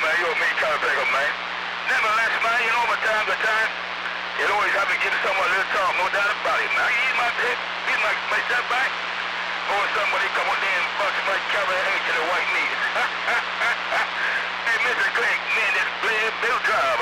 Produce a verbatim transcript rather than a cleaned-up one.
man. You're a mean chiropractor, man. Nevertheless, man, you know, from time to time, it always have to give someone a little talk, no doubt about it, man. You my hip, you my, my step back, or somebody come on there and bust my cover and to the white meat. Hey, Mister Clegg, man, this Bill Drive.